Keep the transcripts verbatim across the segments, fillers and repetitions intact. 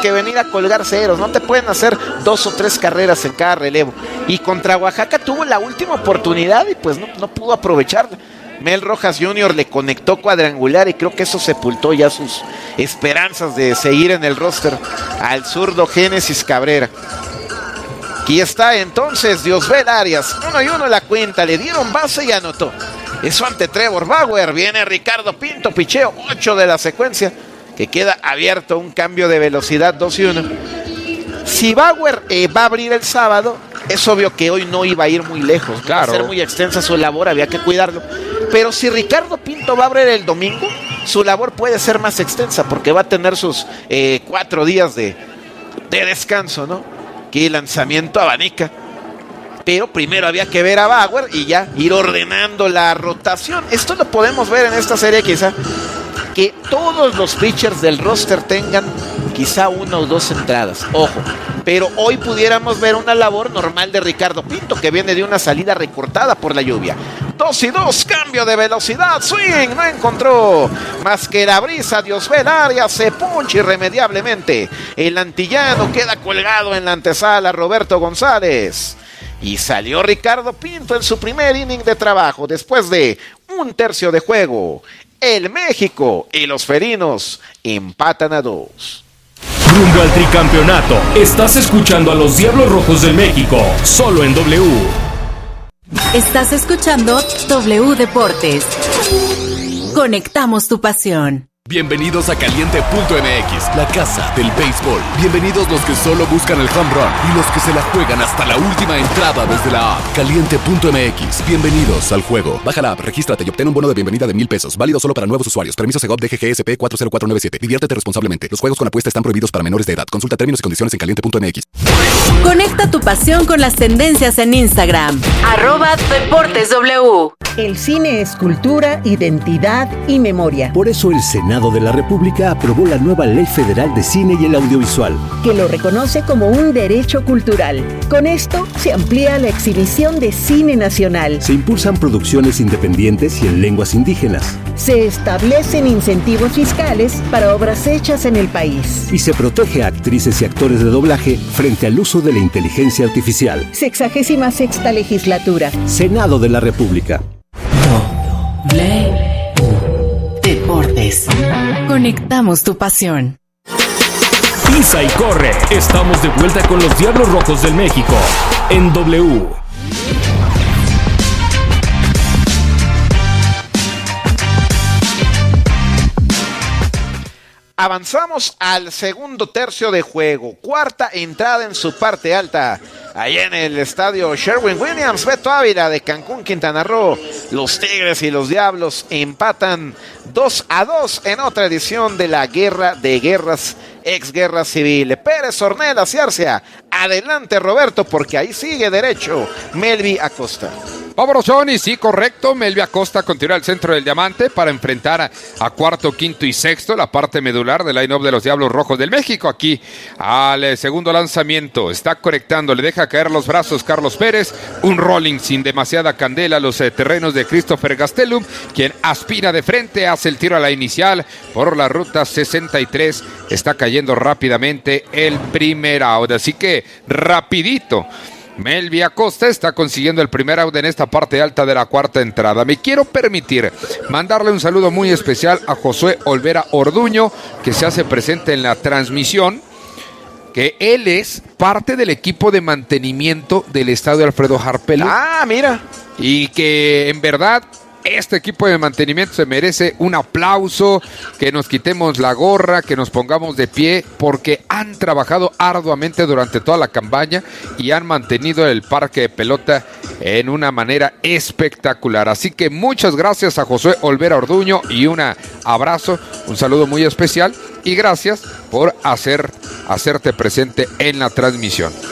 que venir a colgar ceros, no te pueden hacer dos o tres carreras en cada relevo. Y contra Oaxaca tuvo la última oportunidad y pues no, no pudo aprovecharla. Mel Rojas junior le conectó cuadrangular y creo que eso sepultó ya sus esperanzas de seguir en el roster al zurdo Génesis Cabrera. Aquí está entonces Diosbel Arias, uno y uno la cuenta, le dieron base y anotó. Eso ante Trevor Bauer, viene Ricardo Pinto, picheo ocho de la secuencia, que queda abierto un cambio de velocidad dos y uno. Si Bauer eh, va a abrir el sábado, es obvio que hoy no iba a ir muy lejos, claro. Va a ser muy extensa su labor, había que cuidarlo. Pero si Ricardo Pinto va a abrir el domingo, su labor puede ser más extensa, porque va a tener sus eh, cuatro días de, de descanso, ¿no? Que lanzamiento abanica. Pero primero había que ver a Bauer y ya ir ordenando la rotación. Esto lo podemos ver en esta serie quizá, que todos los pitchers del roster tengan quizá una o dos entradas, ojo, pero hoy pudiéramos ver una labor normal de Ricardo Pinto, que viene de una salida recortada por la lluvia. Dos y dos, cambio de velocidad, swing, no encontró más que la brisa. Diosbel Arias se puncha irremediablemente. El antillano queda colgado en la antesala, Roberto González. Y salió Ricardo Pinto en su primer inning de trabajo después de un tercio de juego. El México y los felinos empatan a dos. Rumbo al tricampeonato. Estás escuchando a los Diablos Rojos del México, solo en W. Estás escuchando W Deportes. Conectamos tu pasión. Bienvenidos a Caliente punto M X, la casa del béisbol. Bienvenidos los que solo buscan el home run y los que se la juegan hasta la última entrada desde la app. Caliente punto M X, bienvenidos al juego. Baja la app, regístrate y obtén un bono de bienvenida de mil pesos. Válido solo para nuevos usuarios. Permiso Segov D G G S P cuatro cero cuatro nueve siete. Diviértete responsablemente. Los juegos con apuesta están prohibidos para menores de edad. Consulta términos y condiciones en Caliente punto M X. Conecta tu pasión con las tendencias en Instagram. Arroba Deportes W. El cine es cultura, identidad y memoria. Por eso el Senado de la República aprobó la nueva Ley Federal de Cine y el Audiovisual, que lo reconoce como un derecho cultural. Con esto se amplía la exhibición de cine nacional. Se impulsan producciones independientes y en lenguas indígenas. Se establecen incentivos fiscales para obras hechas en el país. Y se protege a actrices y actores de doblaje frente al uso de la inteligencia artificial. Sexagésima sexta legislatura. Senado de la República. W Deportes. Conectamos tu pasión. Pisa y corre. Estamos de vuelta con los Diablos Rojos del México en W. Avanzamos al segundo tercio de juego. Cuarta entrada en su parte alta. Ahí en el estadio Sherwin-Williams, Beto Ávila de Cancún, Quintana Roo. Los Tigres y los Diablos empatan dos a dos en otra edición de la Guerra de Guerras, ex Guerra Civil. Pérez, Ornelas y Arcia. Adelante, Roberto, porque ahí sigue derecho Melvi Acosta. Vámonos, Johnny, sí, correcto. Melvi Acosta continúa al centro del diamante para enfrentar a, a cuarto, quinto y sexto, la parte medular del line-up de los Diablos Rojos del México. Aquí al eh, segundo lanzamiento, está conectando, le deja caer los brazos Carlos Pérez, un rolling sin demasiada candela a los eh, terrenos de Christopher Gastelum, quien aspira de frente, hace el tiro a la inicial por la ruta sesenta y tres, está cayendo rápidamente el primer out, así que rapidito. Melvi Acosta está consiguiendo el primer out en esta parte alta de la cuarta entrada. Me quiero permitir mandarle un saludo muy especial a Josué Olvera Orduño, que se hace presente en la transmisión, que él es parte del equipo de mantenimiento del estadio Alfredo Harpelo. Ah, mira. Y que en verdad este equipo de mantenimiento se merece un aplauso, que nos quitemos la gorra, que nos pongamos de pie, porque han trabajado arduamente durante toda la campaña y han mantenido el parque de pelota en una manera espectacular. Así que muchas gracias a Josué Olvera Orduño y un abrazo, un saludo muy especial y gracias por hacer, hacerte presente en la transmisión.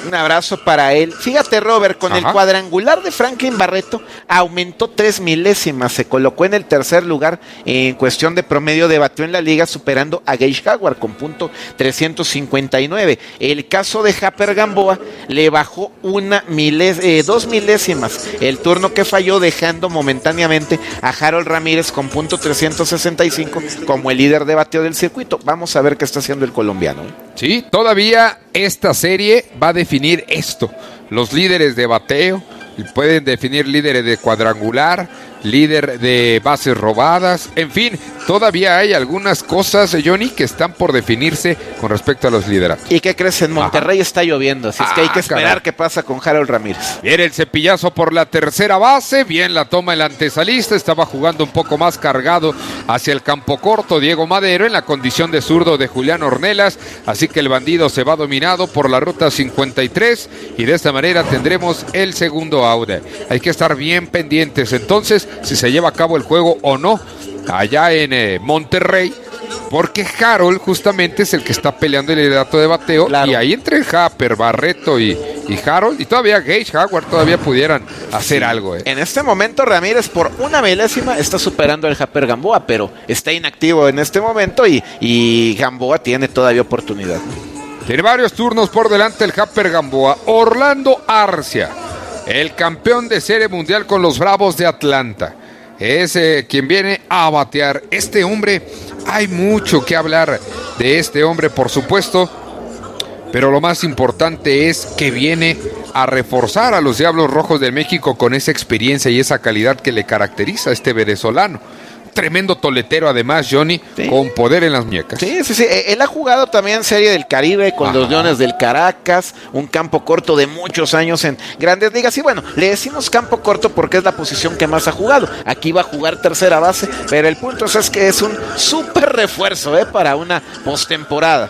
Un abrazo para él. Fíjate, Robert, con Ajá. el cuadrangular de Franklin Barreto aumentó tres milésimas, se colocó en el tercer lugar en cuestión de promedio de bateo en la liga, superando a Gage Jaguar con punto trescientos cincuenta y nueve. El caso de Harper Gamboa le bajó una milés, eh, dos milésimas el turno que falló, dejando momentáneamente a Harold Ramírez con punto trescientos sesenta y cinco como el líder de bateo del circuito. Vamos a ver qué está haciendo el colombiano. Sí, todavía esta serie va a definir esto. Los líderes de bateo pueden definir líderes de cuadrangular, líder de bases robadas, en fin, todavía hay algunas cosas, Johnny, que están por definirse con respecto a los lideratos. ¿Y qué crees? En Monterrey Ajá. está lloviendo, así ah, es que hay que esperar caray. qué pasa con Harold Ramírez. Viene el cepillazo por la tercera base, bien la toma el antesalista, estaba jugando un poco más cargado hacia el campo corto Diego Madero en la condición de zurdo de Julián Ornelas, así que el bandido se va dominado por la ruta cincuenta y tres y de esta manera tendremos el segundo out. Hay que estar bien pendientes entonces si se lleva a cabo el juego o no allá en eh, Monterrey, porque Harold justamente es el que está peleando el liderato de bateo, claro. y ahí entre Harper, Barreto y, y Harold, y todavía Gage Jaguar todavía pudieran hacer sí. algo. Eh. En este momento Ramírez por una milésima está superando al Harper Gamboa, pero está inactivo en este momento y, y Gamboa tiene todavía oportunidad. Tiene varios turnos por delante el Harper Gamboa. Orlando Arcia, el campeón de Serie Mundial con los Bravos de Atlanta, es eh, quien viene a batear. Este hombre, hay mucho que hablar de este hombre, por supuesto, pero lo más importante es que viene a reforzar a los Diablos Rojos de México con esa experiencia y esa calidad que le caracteriza a este venezolano. Tremendo toletero además, Johnny, sí. con poder en las muñecas. Sí, sí, sí. Él ha jugado también Serie del Caribe con Ajá. los Leones del Caracas, un campo corto de muchos años en Grandes Ligas. Y bueno, le decimos campo corto porque es la posición que más ha jugado. Aquí va a jugar tercera base, pero el punto es, es que es un súper refuerzo ¿eh? para una postemporada.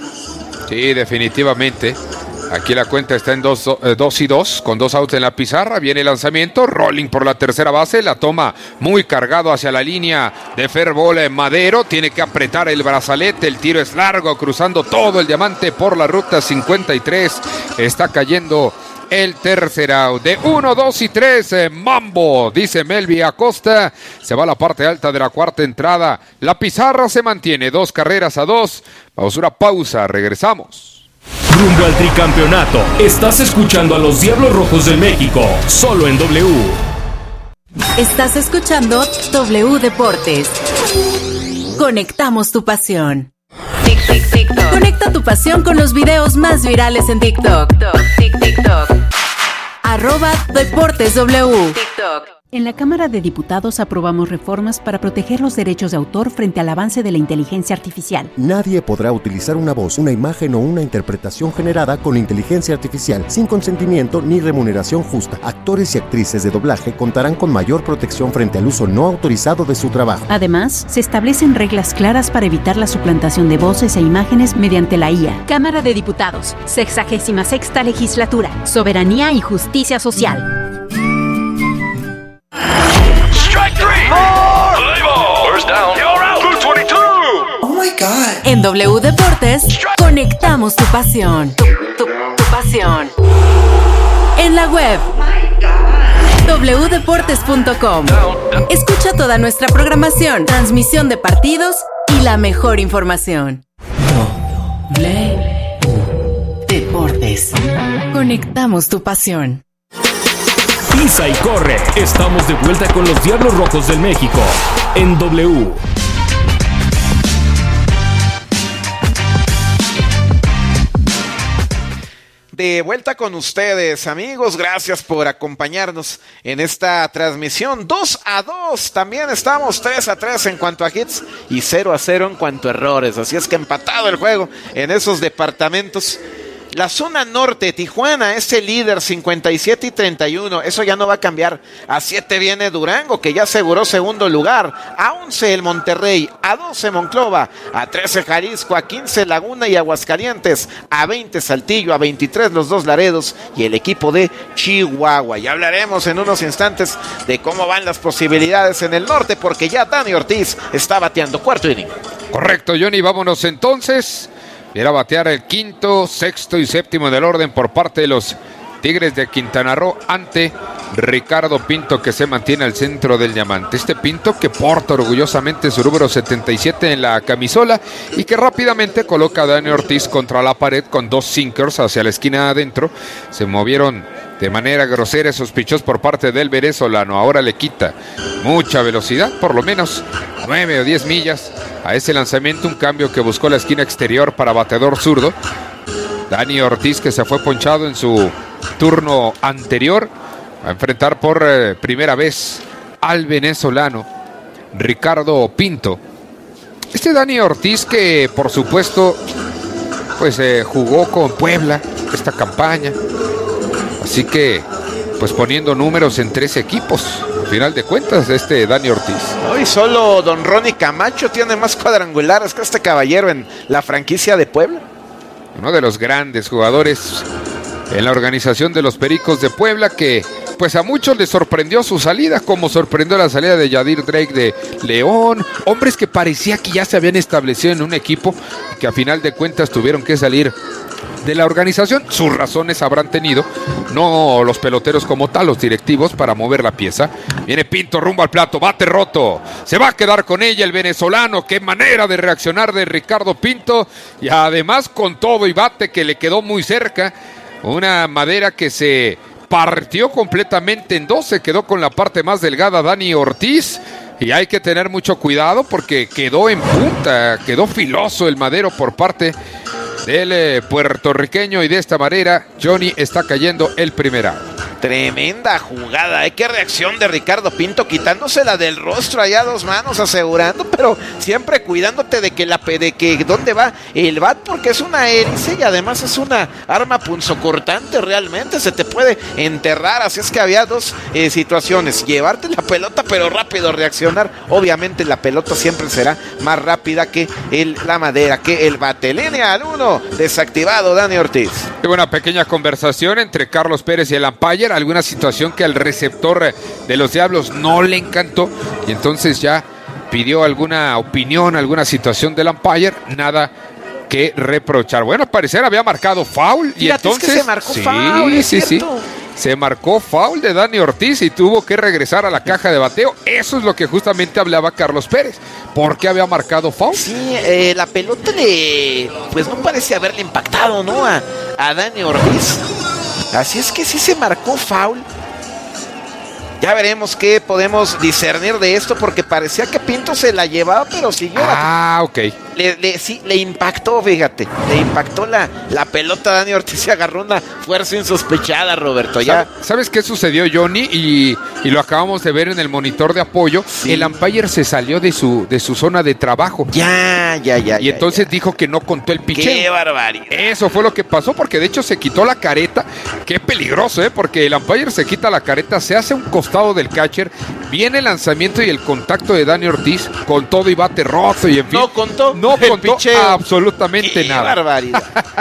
Sí, definitivamente. Aquí la cuenta está en dos, eh, dos y dos, con dos outs en la pizarra. Viene el lanzamiento, rolling por la tercera base, la toma muy cargado hacia la línea de fair ball en Madero. Tiene que apretar el brazalete, el tiro es largo, cruzando todo el diamante por la ruta cincuenta y tres. Está cayendo el tercer out de uno, dos y tres. Eh, mambo, dice Melvi Acosta. Se va a la parte alta de la cuarta entrada. La pizarra se mantiene, dos carreras a dos. Vamos a una pausa, regresamos. Rumbo al tricampeonato. Estás escuchando a los Diablos Rojos del México, solo en W. Estás escuchando W Deportes. Conectamos tu pasión. Tic, tic, TikTok. Conecta tu pasión con los videos más virales en TikTok. Tic, TikTok. Arroba Deportes W. TikTok. En la Cámara de Diputados aprobamos reformas para proteger los derechos de autor frente al avance de la inteligencia artificial. Nadie podrá utilizar una voz, una imagen o una interpretación generada con inteligencia artificial sin consentimiento ni remuneración justa. Actores y actrices de doblaje contarán con mayor protección frente al uso no autorizado de su trabajo. Además, se establecen reglas claras para evitar la suplantación de voces e imágenes mediante la I A. Cámara de Diputados, sexagésima sexta legislatura, soberanía y justicia social. En W Deportes, conectamos tu pasión. Tu, tu, tu pasión. En la web, doble u deportes punto com. Escucha toda nuestra programación, transmisión de partidos y la mejor información. W Deportes. Conectamos tu pasión. Pisa y corre. Estamos de vuelta con los Diablos Rojos del México en W. De vuelta con ustedes, amigos, gracias por acompañarnos en esta transmisión. Dos a dos, también estamos tres a tres en cuanto a hits y cero a cero en cuanto a errores, así es que empatado el juego en esos departamentos. La zona norte, Tijuana es el líder, cincuenta y siete y treinta y uno. Eso ya no va a cambiar. A siete viene Durango, que ya aseguró segundo lugar. A once el Monterrey. A doce Monclova. A trece Jalisco. A quince Laguna y Aguascalientes. A veinte Saltillo. A veintitrés los dos Laredos. Y el equipo de Chihuahua. Ya hablaremos en unos instantes de cómo van las posibilidades en el norte, porque ya Dani Ortiz está bateando cuarto inning. Correcto, Johnny. Vámonos entonces. Viene a batear el quinto, sexto y séptimo del orden por parte de los Tigres de Quintana Roo ante Ricardo Pinto, que se mantiene al centro del diamante. Este Pinto que porta orgullosamente su número setenta y siete en la camisola y que rápidamente coloca a Dani Ortiz contra la pared con dos sinkers hacia la esquina adentro. Se movieron de manera grosera esos pichos por parte del venezolano. Ahora le quita mucha velocidad, por lo menos nueve o diez millas a ese lanzamiento. Un cambio que buscó la esquina exterior para bateador zurdo. Dani Ortiz, que se fue ponchado en su turno anterior, a enfrentar por eh, primera vez al venezolano Ricardo Pinto. Este Dani Ortiz que por supuesto pues eh, jugó con Puebla esta campaña, así que pues poniendo números en tres equipos, al final de cuentas, este Dani Ortiz. Hoy solo don Ronnie Camacho tiene más cuadrangulares que este caballero en la franquicia de Puebla. Uno de los grandes jugadores en la organización de los Pericos de Puebla, que pues a muchos les sorprendió su salida, como sorprendió la salida de Yadir Drake de León, hombres que parecía que ya se habían establecido en un equipo, que a final de cuentas tuvieron que salir de la organización. Sus razones habrán tenido, no los peloteros como tal, los directivos, para mover la pieza. Viene Pinto rumbo al plato, bate roto, se va a quedar con ella el venezolano. Qué manera de reaccionar de Ricardo Pinto, y además con todo y bate que le quedó muy cerca. Una madera que se partió completamente en dos, se quedó con la parte más delgada Dani Ortiz, y hay que tener mucho cuidado porque quedó en punta, quedó filoso el madero por parte del eh, puertorriqueño, y de esta manera Johnny está cayendo el primer out. Tremenda jugada, ¿eh? Qué reacción de Ricardo Pinto, quitándosela del rostro allá a dos manos, asegurando, pero siempre cuidándote de que la de que dónde va el bat, porque es una hélice y además es una arma punzocortante, realmente se te puede enterrar. Así es que había dos eh, situaciones: llevarte la pelota pero rápido reaccionar. Obviamente la pelota siempre será más rápida que el, la madera, que el bate. Línea al uno, desactivado Dani Ortiz. Hubo una pequeña conversación entre Carlos Pérez y el umpire, alguna situación que al receptor de los Diablos no le encantó, y entonces ya pidió alguna opinión, alguna situación del umpire. Nada que reprochar. Bueno, al parecer había marcado foul. Fíjate, y entonces es que se marcó sí, foul, es sí, sí. cierto. Se marcó foul de Dani Ortiz y tuvo que regresar a la caja de bateo. Eso es lo que justamente hablaba Carlos Pérez. ¿Por qué había marcado foul? Sí, eh, la pelota le... pues no parece haberle impactado, ¿no? A, a Dani Ortiz. Así es que sí se marcó foul. Ya veremos qué podemos discernir de esto, porque parecía que Pinto se la llevaba, pero siguió. Ah, ok. Le, le, sí, le impactó, fíjate. Le impactó la, la pelota a Dani Ortiz y agarró una fuerza insospechada, Roberto. Ya. ¿Sabes qué sucedió, Johnny? Y, y lo acabamos de ver en el monitor de apoyo. Sí. El umpire se salió de su, de su zona de trabajo. Ya, ya, ya. Y ya, entonces ya. dijo que no contó el picheo. ¡Qué barbaridad! Eso fue lo que pasó, porque de hecho se quitó la careta. Qué peligroso, ¿eh? Porque el umpire se quita la careta, se hace un costado del catcher, viene el lanzamiento y el contacto de Dani Ortiz con todo y bate roto y en fin. No contó. No contó picheo. Absolutamente ¡Qué nada. ¡Qué barbaridad!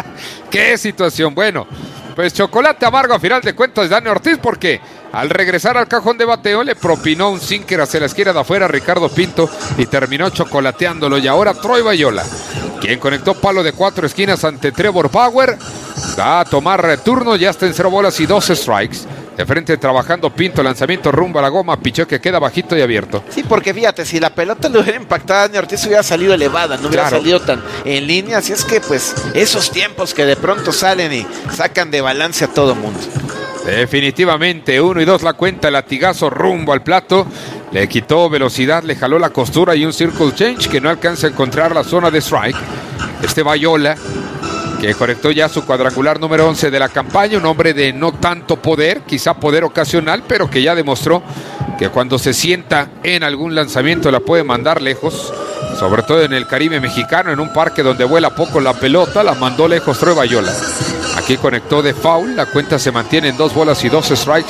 ¡Qué situación! Bueno, pues chocolate amargo a final de cuentas Dani Ortiz, porque al regresar al cajón de bateo le propinó un sinker hacia la izquierda de afuera a Ricardo Pinto y terminó chocolateándolo. Y ahora Troy Bayola, quien conectó palo de cuatro esquinas ante Trevor Bauer, va a tomar turno. Ya está en cero bolas y dos strikes. De frente trabajando Pinto, lanzamiento rumbo a la goma, picheo que queda bajito y abierto. Sí, porque fíjate, si la pelota le hubiera impactado a Dani Ortiz, hubiera salido elevada, no hubiera claro. salido tan en línea. Así es que pues esos tiempos que de pronto salen y sacan de balance a todo mundo. Definitivamente, uno y dos la cuenta, latigazo rumbo al plato. Le quitó velocidad, le jaló la costura y un circle change que no alcanza a encontrar la zona de strike. Este Bayola, que conectó ya su cuadrangular número once de la campaña, un hombre de no tanto poder, quizá poder ocasional, pero que ya demostró que cuando se sienta en algún lanzamiento la puede mandar lejos, sobre todo en el Caribe mexicano, en un parque donde vuela poco la pelota, la mandó lejos Troy Bayola. Aquí conectó de foul, la cuenta se mantiene en dos bolas y dos strikes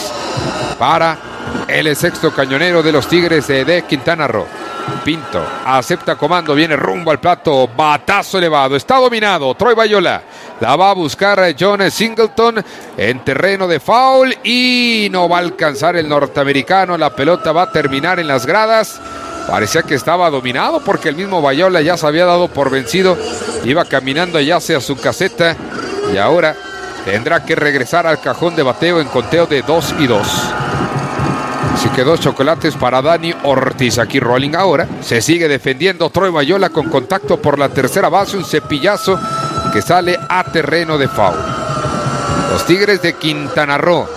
para el sexto cañonero de los Tigres de, de Quintana Roo. Pinto acepta comando, viene rumbo al plato, batazo elevado, está dominado Troy Bayola, la va a buscar John Singleton en terreno de foul y no va a alcanzar el norteamericano. La pelota va a terminar en las gradas parecía que estaba dominado porque el mismo Bayola ya se había dado por vencido, iba caminando ya hacia su caseta y ahora tendrá que regresar al cajón de bateo en conteo de dos y dos. Así que dos chocolates para Dani Ortiz. Aquí rolling ahora, se sigue defendiendo Troy Bayola con contacto por la tercera base, un cepillazo que sale a terreno de foul. Los Tigres de Quintana Roo,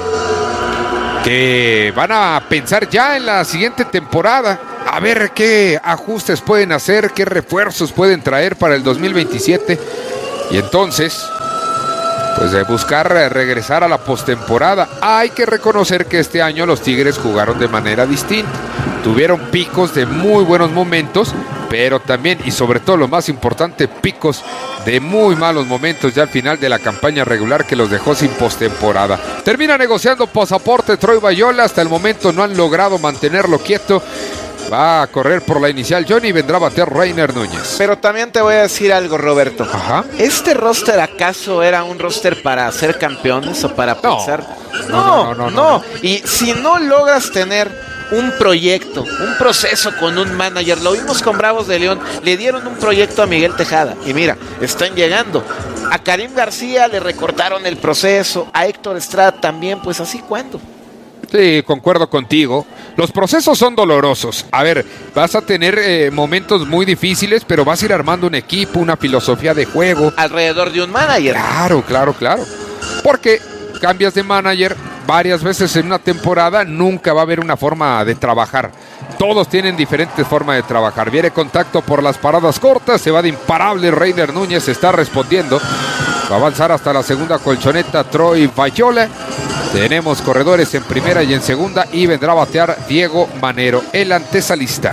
que van a pensar ya en la siguiente temporada, a ver qué ajustes pueden hacer, qué refuerzos pueden traer para el dos mil veintisiete, y entonces pues de buscar regresar a la postemporada. Hay que reconocer que este año los Tigres jugaron de manera distinta, tuvieron picos de muy buenos momentos, pero también y sobre todo lo más importante, picos de muy malos momentos ya al final de la campaña regular que los dejó sin postemporada. Termina negociando pasaporte Troy Bayola, hasta el momento no han logrado mantenerlo quieto. Va a correr por la inicial Johnny y vendrá a batear Reiner Núñez. Pero también te voy a decir algo, Roberto. Ajá. ¿Este roster acaso era un roster para ser campeones o para pensar? No, no, no, no, no, no, no. Y si no logras tener un proyecto, un proceso con un manager, lo vimos con Bravos de León, le dieron un proyecto a Miguel Tejada y mira, están llegando. A Karim García le recortaron el proceso, a Héctor Estrada también, pues así cuándo. Sí, concuerdo contigo. Los procesos son dolorosos. A ver, vas a tener eh, momentos muy difíciles, pero vas a ir armando un equipo, una filosofía de juego. Alrededor de un manager. Claro, claro, claro. Porque cambias de manager varias veces en una temporada, nunca va a haber una forma de trabajar. Todos tienen diferentes formas de trabajar. Viene contacto por las paradas cortas, se va de imparable Reiner Núñez, está respondiendo. Va a avanzar hasta la segunda colchoneta Troy Bayola. Tenemos corredores en primera y en segunda y vendrá a batear Diego Manero, el antesalista.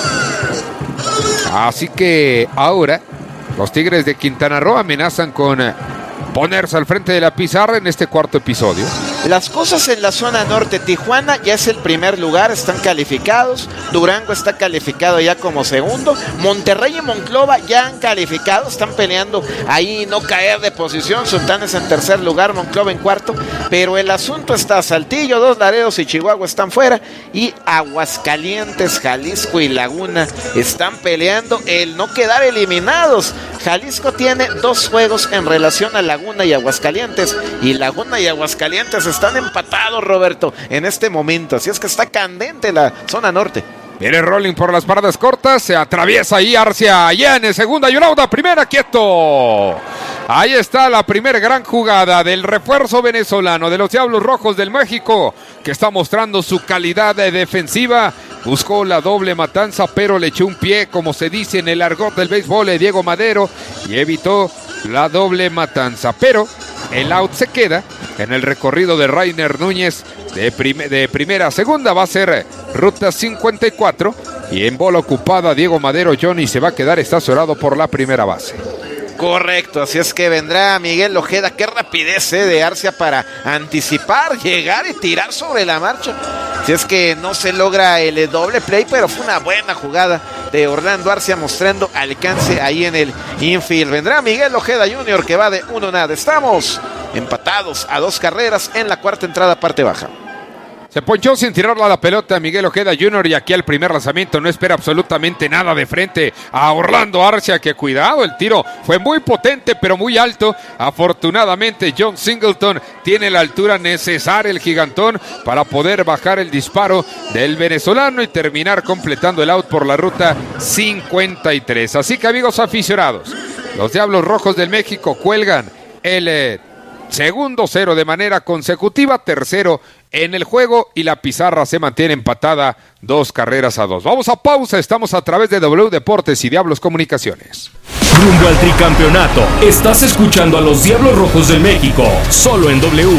Así que ahora los Tigres de Quintana Roo amenazan con ponerse al frente de la pizarra en este cuarto episodio. Las cosas en la zona norte, Tijuana ya es el primer lugar, están calificados. Durango está calificado ya como segundo. Monterrey y Monclova ya han calificado, están peleando ahí no caer de posición. Sultanes en tercer lugar, Monclova en cuarto. Pero el asunto está: Saltillo, Dos Laredos y Chihuahua están fuera. Y Aguascalientes, Jalisco y Laguna están peleando el no quedar eliminados. Jalisco tiene dos juegos en relación a Laguna y Aguascalientes. Y Laguna y Aguascalientes están empatados, Roberto, en este momento. Así es que está candente la zona norte. Viene rolling por las paradas cortas, se atraviesa ahí Arcia allá en el segunda y una out, primera, quieto. Ahí está la primera gran jugada del refuerzo venezolano de los Diablos Rojos del México, que está mostrando su calidad de defensiva. Buscó la doble matanza, pero le echó un pie, como se dice en el argot del béisbol, de Diego Madero, y evitó la doble matanza. Pero el out se queda en el recorrido de Reiner Núñez de, prim de primera a segunda. Va a ser ruta cincuenta y cuatro y en bola ocupada Diego Madero Johnny se va a quedar estacionado por la primera base. Correcto, así es que vendrá Miguel Ojeda. Qué rapidez eh, de Arcia para anticipar, llegar y tirar sobre la marcha. Si es que no se logra el doble play, pero fue una buena jugada de Orlando Arcia mostrando alcance ahí en el infield. Vendrá Miguel Ojeda junior que va de uno nada. Estamos empatados a dos carreras en la cuarta entrada, parte baja. Se ponchó sin tirarla a la pelota Miguel Ojeda junior y aquí al primer lanzamiento no espera absolutamente nada de frente a Orlando Arcia, que cuidado, el tiro fue muy potente pero muy alto. Afortunadamente John Singleton tiene la altura necesaria, el gigantón, para poder bajar el disparo del venezolano y terminar completando el out por la ruta cincuenta y tres. Así que, amigos aficionados, los Diablos Rojos del México cuelgan el eh, segundo cero de manera consecutiva, tercero en el juego, y la pizarra se mantiene empatada dos carreras a dos. Vamos a pausa, estamos a través de W Deportes y Diablos Comunicaciones. Rumbo al tricampeonato, estás escuchando a los Diablos Rojos del México, solo en W.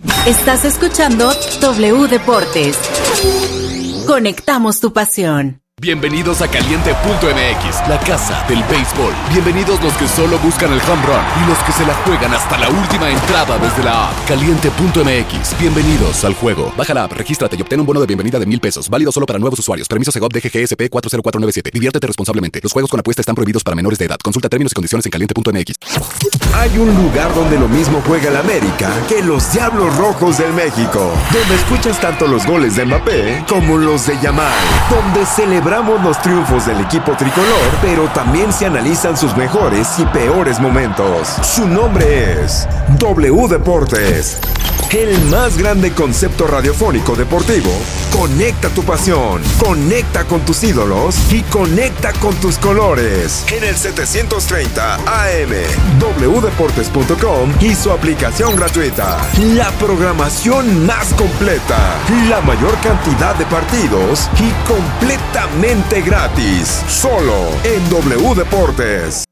Estás escuchando W Deportes. Conectamos tu pasión. Bienvenidos a Caliente punto M X, la casa del béisbol. Bienvenidos los que solo buscan el home run y los que se la juegan hasta la última entrada desde la app. Caliente punto M X, bienvenidos al juego. Baja la app, regístrate y obtén un bono de bienvenida de mil pesos. Válido solo para nuevos usuarios. Permiso Segov D G G S P cuatro cero cuatro nueve siete. Diviértete responsablemente. Los juegos con apuesta están prohibidos para menores de edad. Consulta términos y condiciones en Caliente punto M X. Hay un lugar donde lo mismo juega el América que los Diablos Rojos del México, donde escuchas tanto los goles de Mbappé como los de Yamal, donde celebramos los triunfos del equipo tricolor, pero también se analizan sus mejores y peores momentos. Su nombre es W Deportes, el más grande concepto radiofónico deportivo. Conecta tu pasión, conecta con tus ídolos y conecta con tus colores. En el setecientos treinta A M, w deportes punto com y su aplicación gratuita. La programación más completa, la mayor cantidad de partidos y completamente gratis. Solo en W Deportes.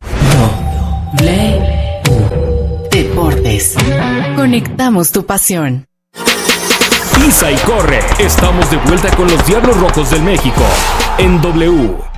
W Deportes. Conectamos tu pasión. Pisa y corre. Estamos de vuelta con los Diablos Rojos del México en W.